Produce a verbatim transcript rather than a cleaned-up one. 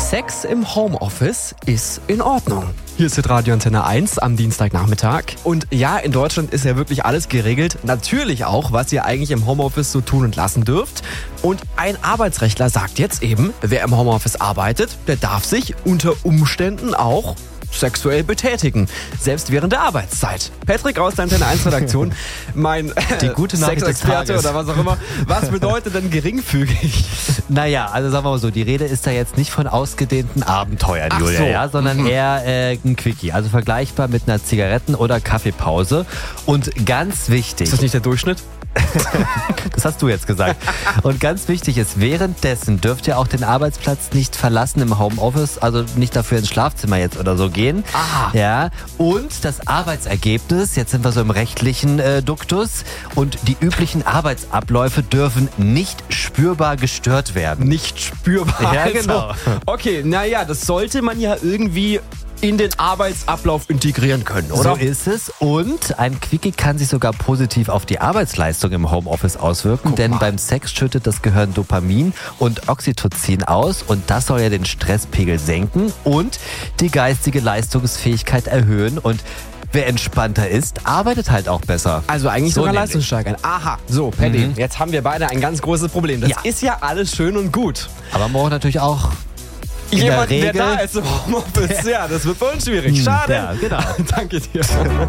Sex im Homeoffice ist in Ordnung. Hier ist Radio Antenne eins am Dienstagnachmittag. Und ja, in Deutschland ist ja wirklich alles geregelt. Natürlich auch, was ihr eigentlich im Homeoffice so tun und lassen dürft. Und ein Arbeitsrechtler sagt jetzt eben, wer im Homeoffice arbeitet, der darf sich unter Umständen auch sexuell betätigen. Selbst während der Arbeitszeit. Patrick aus der Antenne eins Redaktion, mein äh, Die gute Nachricht des Sexexperte Tages. oder was auch immer. Was bedeutet denn geringfügig? Naja, also sagen wir mal so, die Rede ist da jetzt nicht von ausgedehnten Abenteuern, Ach Julia, so. ja, sondern Mhm. eher äh, ein Quickie. Also vergleichbar mit einer Zigaretten- oder Kaffeepause. Und ganz wichtig, Ist das nicht der Durchschnitt? das hast du jetzt gesagt. Und ganz wichtig ist, währenddessen dürft ihr auch den Arbeitsplatz nicht verlassen im Homeoffice, also nicht dafür ins Schlafzimmer jetzt oder so gehen. Ah. Ja. Und das Arbeitsergebnis, jetzt sind wir so im rechtlichen äh, Duktus, und die üblichen Arbeitsabläufe dürfen nicht spürbar gestört werden. Nicht spürbar. Ja, genau. Also, okay, naja, das sollte man ja irgendwie in den Arbeitsablauf integrieren können, oder? So ist es. Und ein Quickie kann sich sogar positiv auf die Arbeitsleistung im Homeoffice auswirken, Guck denn mal. beim Sex schüttet das Gehirn Dopamin und Oxytocin aus und das soll ja den Stresspegel senken und die geistige Leistungsfähigkeit erhöhen. Und wer entspannter ist, arbeitet halt auch besser. Also eigentlich So sogar nämlich. Leistungssteigern. Aha, so, Paddy, Mhm. jetzt haben wir beide ein ganz großes Problem. Das Ja. ist ja alles schön und gut. Aber man braucht natürlich auch in Jemand, der der Regel... da ist im Homeoffice, ja, das wird bei uns schwierig. Hm, Schade. ja, genau. Danke dir.